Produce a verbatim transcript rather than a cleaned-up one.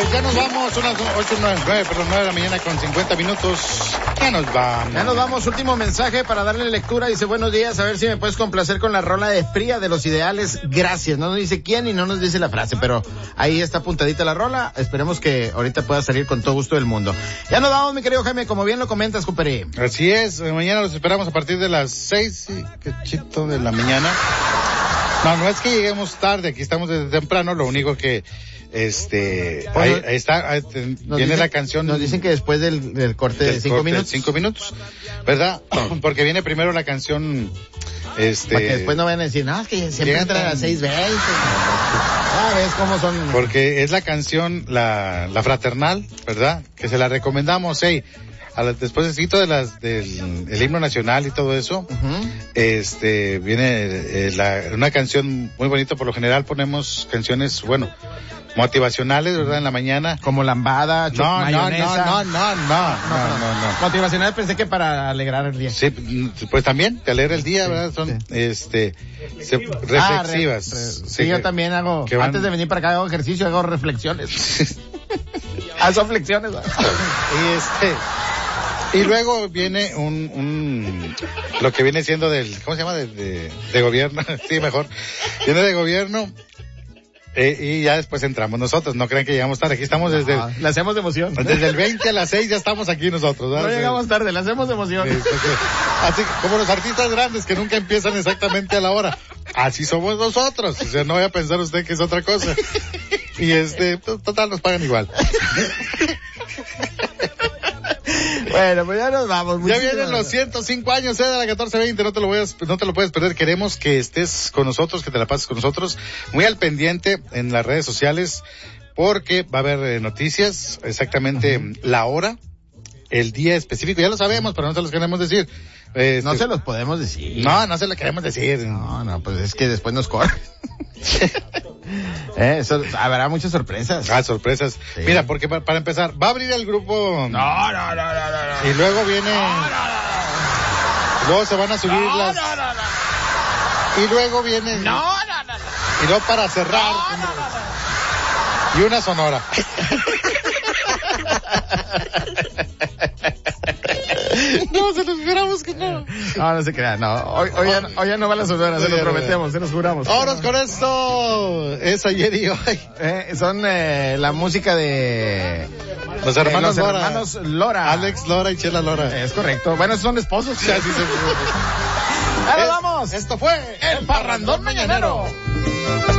vámonos, ya nos vamos. Son las ocho, nueve, perdón, nueve de la mañana con cincuenta minutos. Ya nos vamos. Ya nos vamos. Último mensaje para darle lectura. Dice, buenos días, a ver si me puedes complacer con la rola de Fría de Los Ideales. Gracias. No nos dice quién y no nos dice la frase, pero ahí está apuntadita la rola. Esperemos que ahorita pueda salir con todo gusto del mundo. Ya nos vamos, mi querido Jaime, como bien lo comentas, Cuperi. Así es. Mañana los esperamos a partir de las seis, qué chito, de la mañana. No, no es que lleguemos tarde, aquí estamos desde temprano, lo único que, este, ahí, ahí está, ahí, viene dicen, la canción. Nos dicen que después del, del corte de cinco minutos. Cinco minutos, ¿verdad? Porque viene primero la canción, este. Para que después no vayan a decir, no, es que siempre entra a las seis veinte. Ah, ves cómo son. Porque es la canción, la, la fraternal, ¿verdad? Que se la recomendamos, hey. A la, después de las del el himno nacional y todo eso, uh-huh. este viene eh, la, una canción muy bonita. Por lo general ponemos canciones, bueno, motivacionales, ¿verdad? En la mañana. Como lambada, no, mayonesa. No, no, no, no, no, no, no, no. Motivacionales pensé que para alegrar el día. Sí, pues también, te alegra el día, sí, ¿verdad? Son, sí. este, se, reflexivas. Ah, re, re, sí, sí, yo también hago, van... antes de venir para acá hago ejercicio, hago reflexiones. Ah, son flexiones. ¿verdad? Y este... Y luego viene un, un, lo que viene siendo del, ¿cómo se llama? De, de, de gobierno, sí, mejor. Viene de gobierno, eh, y ya después entramos nosotros, no crean que llegamos tarde, aquí estamos desde... No, le hacemos de emoción. Desde el veinte a las seis ya estamos aquí nosotros, ¿verdad? No llegamos tarde, le hacemos de emoción. Sí, porque, así como los artistas grandes que nunca empiezan exactamente a la hora. Así somos nosotros, o sea, no vaya a pensar usted que es otra cosa. Y este, total, nos pagan igual. Bueno, pues ya nos vamos. Ya vienen los ciento cinco años, eh, de la catorce veinte, no te lo voy a, no te lo puedes perder. Queremos que estés con nosotros, que te la pases con nosotros, muy al pendiente en las redes sociales, porque va a haber eh, noticias, exactamente uh-huh. la hora, el día específico, ya lo sabemos, pero no se los queremos decir. Este, no se los podemos decir. No, no se lo queremos decir. No, no, pues es que después nos corre. eh, eso, habrá muchas sorpresas. Ah, sorpresas. Sí. Mira, porque para, para empezar, va a abrir el grupo. No, no, no, no, no. no. Y luego viene. No, no, no. Luego se van a subir no, las. No, no, no. Y luego viene. No, no, no, no. Y luego para cerrar. No, no, no, no. Y una sonora. No, se los esperamos que no. No, no se crean, no. Hoy, hoy, ya, hoy ya no va la sonora, se lo prometemos, se los juramos. Vámonos con esto. Es ayer y hoy. Eh, son eh, la música de... Los hermanos, eh, los Lora. hermanos Lora. Alex Lora y Chela Lora. Es correcto. Bueno, son esposos. Sí, así se... ¡Ahora vamos! Esto fue El Parrandón Mañanero.